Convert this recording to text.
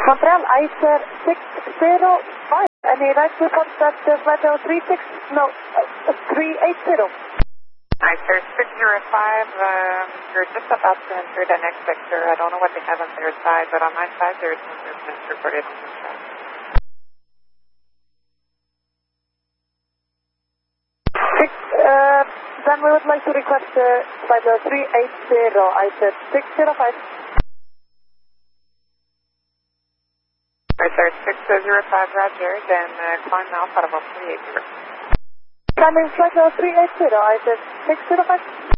Montreal, ICER 605. Any right reports that flight level 380? ICER 605, you're just about to enter the next sector. I don't know what they have on their side, but on my side there is no movement reported on this side. Then we would like to request flight level 380, ICER 605. ICER 605, Roger, then climb now, Audible 380. Climbing flight level 380, ICER 605.